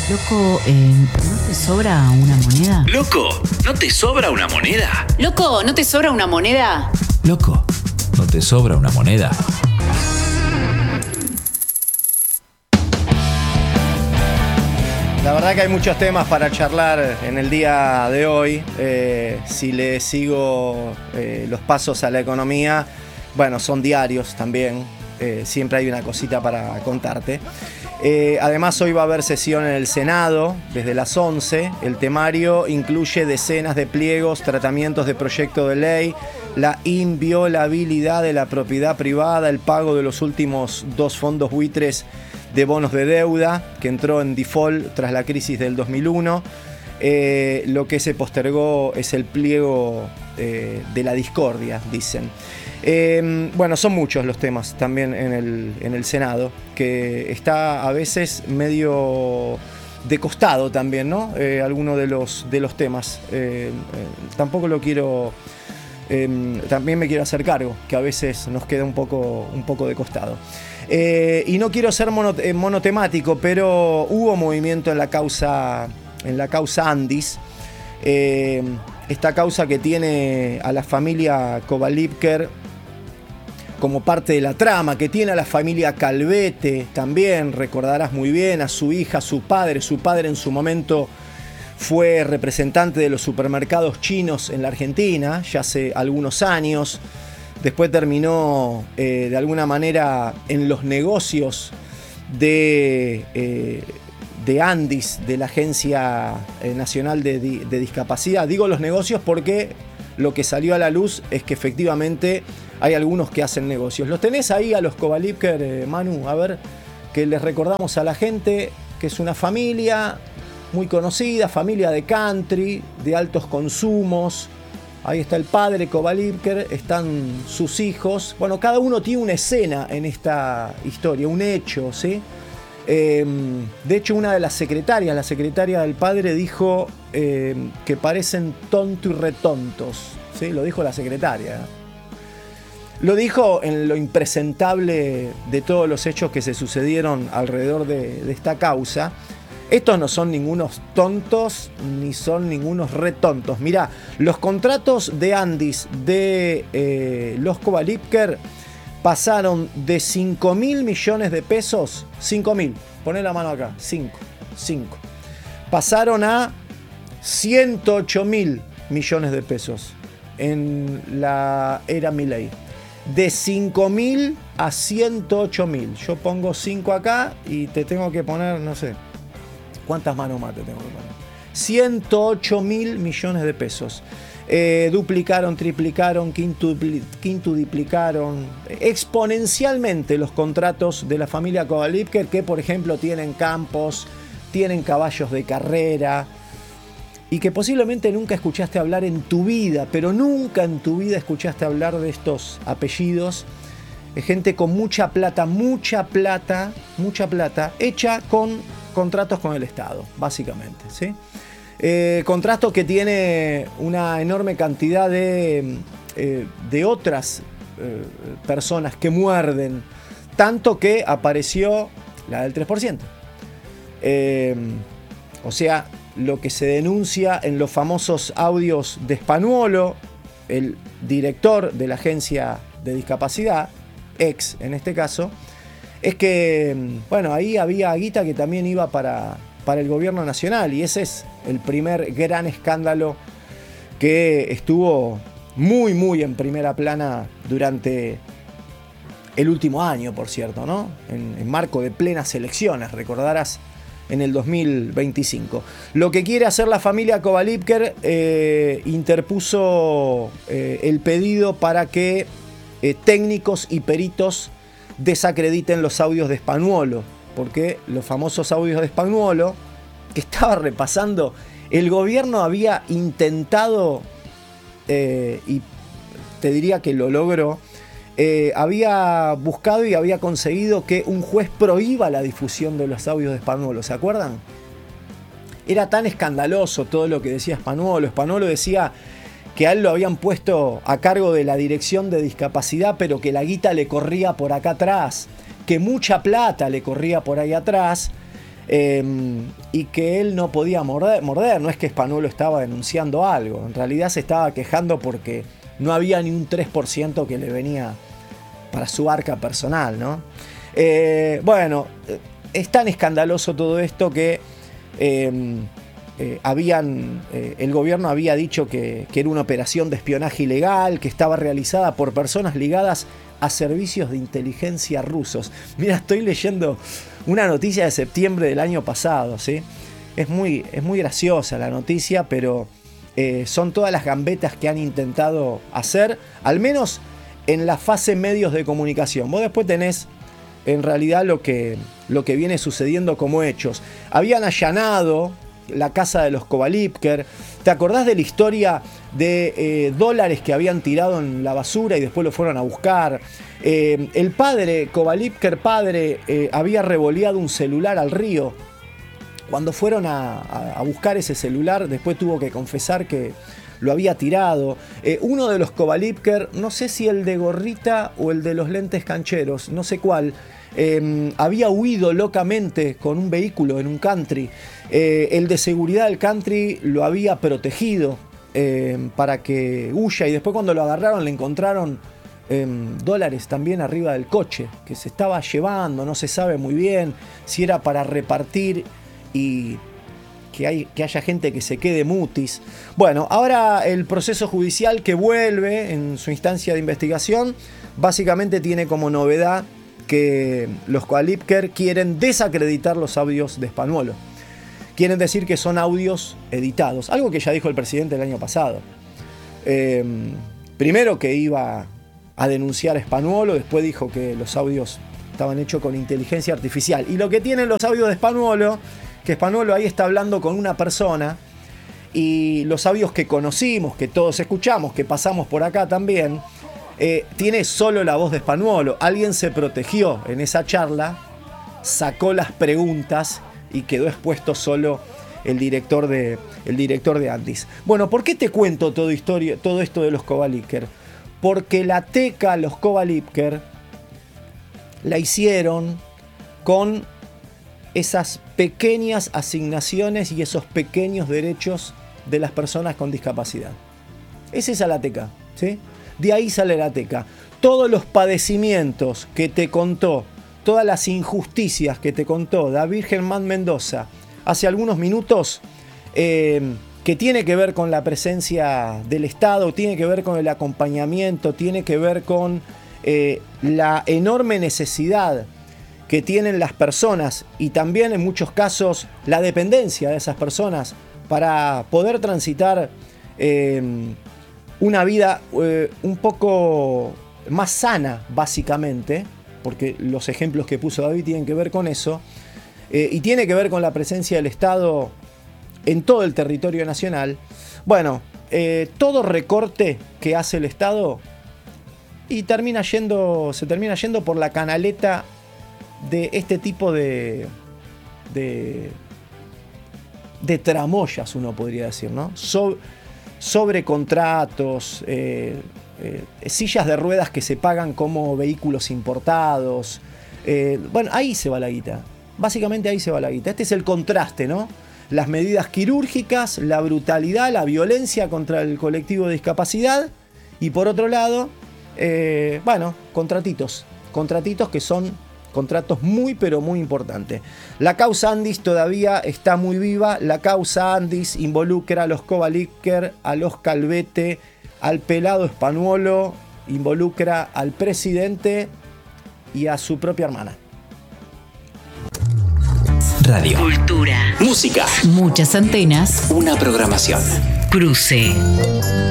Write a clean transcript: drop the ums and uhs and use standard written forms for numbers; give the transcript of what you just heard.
Loco, ¿no te sobra una moneda? Loco, ¿no te sobra una moneda? Loco, ¿no te sobra una moneda? Loco, ¿no te sobra una moneda? La verdad que hay muchos temas para charlar en el día de hoy. Si le sigo los pasos a la economía, bueno, son diarios también. Siempre hay una cosita para contarte. Además, hoy va a haber sesión en el Senado desde las 11. El temario incluye decenas de pliegos, tratamientos de proyecto de ley, la inviolabilidad de la propiedad privada, el pago de los últimos 2 fondos buitres de bonos de deuda, que entró en default tras la crisis del 2001. Lo que se postergó es el pliego de la discordia, dicen. Bueno, son muchos los temas también en el Senado, que está a veces medio de costado también, ¿no? Alguno de los temas. Tampoco lo quiero... también me quiero hacer cargo, que a veces nos queda un poco de costado. Y no quiero ser monotemático, pero hubo movimiento en la causa Andis. Esta causa que tiene a la familia Kovalipker como parte de la trama, que tiene a la familia Calvete también, recordarás muy bien, a su hija, su padre en su momento fue representante de los supermercados chinos en la Argentina, ya hace algunos años. Después terminó de alguna manera en los negocios de Andis, de la Agencia Nacional de Discapacidad. Digo los negocios porque lo que salió a la luz es que efectivamente hay algunos que hacen negocios. Los tenés ahí a los Kovalipker, Manu, a ver, que les recordamos a la gente que es una familia muy conocida, familia de country, de altos consumos. Ahí está el padre Kovalipker, están sus hijos. Bueno, cada uno tiene una escena en esta historia, un hecho, ¿sí? De hecho, una de las secretarias, la secretaria del padre, dijo que parecen tonto y retontos, ¿sí? Lo dijo la secretaria. Lo dijo en lo impresentable de todos los hechos que se sucedieron alrededor de esta causa. Estos no son ningunos tontos ni son ningunos retontos. Mirá, los contratos de Andis de los Kovalipker pasaron de 5.000 millones de pesos, 5.000, poné la mano acá, 5, pasaron a 108.000 millones de pesos en la era Milei. De 5.000 a 108.000. Yo pongo 5 acá y te tengo que poner, no sé, ¿cuántas manos más te tengo que poner? 108.000 millones de pesos. Duplicaron, triplicaron, quintuplicaron exponencialmente los contratos de la familia Kovalipker, que por ejemplo tienen campos, tienen caballos de carrera, y que posiblemente nunca escuchaste hablar en tu vida, pero nunca en tu vida escuchaste hablar de estos apellidos. Gente con mucha plata, hecha con contratos con el Estado, básicamente, ¿sí? Contrato que tiene una enorme cantidad de otras personas que muerden, tanto que apareció la del 3%. O sea, lo que se denuncia en los famosos audios de Spanuolo, el director de la Agencia de Discapacidad, ex en este caso, es que, bueno, ahí había guita que también iba para el gobierno nacional, y ese es el primer gran escándalo que estuvo muy en primera plana durante el último año, por cierto, ¿no? En marco de plenas elecciones, recordarás, en el 2025. Lo que quiere hacer la familia Kovalipker, interpuso el pedido para que técnicos y peritos desacrediten los audios de Spanuolo, porque los famosos audios de Spanuolo, que estaba repasando, el gobierno había intentado, y te diría que lo logró, había buscado y había conseguido que un juez prohíba la difusión de los audios de Spanuolo, ¿se acuerdan? Era tan escandaloso todo lo que decía Spanuolo. Spanuolo decía que a él lo habían puesto a cargo de la dirección de discapacidad, pero que la guita le corría por acá atrás, que mucha plata le corría por ahí atrás, y que él no podía morder. No es que Spanuolo estaba denunciando algo, en realidad se estaba quejando porque no había ni un 3% que le venía para su arca personal, ¿no? Bueno, es tan escandaloso todo esto que el gobierno había dicho que era una operación de espionaje ilegal, que estaba realizada por personas ligadas a servicios de inteligencia rusos. Mira, estoy leyendo una noticia de septiembre del año pasado, ¿sí? Es muy graciosa la noticia, pero son todas las gambetas que han intentado hacer, al menos en la fase medios de comunicación. Vos después tenés en realidad lo que viene sucediendo como hechos. Habían allanado la casa de los Kovalipker. ¿Te acordás de la historia de dólares que habían tirado en la basura y después lo fueron a buscar? El padre, Kovalipker padre, había revoleado un celular al río. Cuando fueron a buscar ese celular, después tuvo que confesar que lo había tirado. Uno de los Kovalipker, no sé si el de gorrita o el de los lentes cancheros, no sé cuál, había huido locamente con un vehículo en un country. El de seguridad del country lo había protegido para que huya, y después cuando lo agarraron le encontraron dólares también arriba del coche que se estaba llevando. No se sabe muy bien si era para repartir y que haya gente que se quede mutis. Bueno, ahora el proceso judicial que vuelve en su instancia de investigación básicamente tiene como novedad que los Kovalipker quieren desacreditar los audios de Spanuolo. Quieren decir que son audios editados, algo que ya dijo el presidente el año pasado. Primero que iba a denunciar a Spanuolo, después dijo que los audios estaban hechos con inteligencia artificial. Y lo que tienen los audios de Spanuolo, que Spanuolo ahí está hablando con una persona, y los audios que conocimos, que todos escuchamos, que pasamos por acá también, tiene solo la voz de Spanuolo. Alguien se protegió en esa charla, sacó las preguntas y quedó expuesto solo el director de Andis. Bueno, ¿por qué te cuento todo esto de los Kovalipker? Porque la teca, los Kovalipker, la hicieron con esas pequeñas asignaciones y esos pequeños derechos de las personas con discapacidad. Es esa la teca, ¿sí? De ahí sale la teca. Todos los padecimientos que te contó, todas las injusticias que te contó David Germán Mendoza hace algunos minutos, que tiene que ver con la presencia del Estado, tiene que ver con el acompañamiento, tiene que ver con la enorme necesidad que tienen las personas y también en muchos casos la dependencia de esas personas para poder transitar una vida un poco más sana, básicamente, porque los ejemplos que puso David tienen que ver con eso, y tiene que ver con la presencia del Estado en todo el territorio nacional. Bueno, todo recorte que hace el Estado y se termina yendo por la canaleta de este tipo de tramoyas, uno podría decir, ¿no? Sobre contratos, sillas de ruedas que se pagan como vehículos importados. Bueno, ahí se va la guita. Básicamente ahí se va la guita. Este es el contraste, ¿no? Las medidas quirúrgicas, la brutalidad, la violencia contra el colectivo de discapacidad. Y por otro lado, contratitos que son contratos muy pero muy importantes. La causa Andis todavía está muy viva. La causa Andis involucra a los Kovalipker, a los Calvete, al pelado Spanuolo, involucra al presidente y a su propia hermana. Radio. Cultura. Música. Muchas antenas. Una programación. Cruce.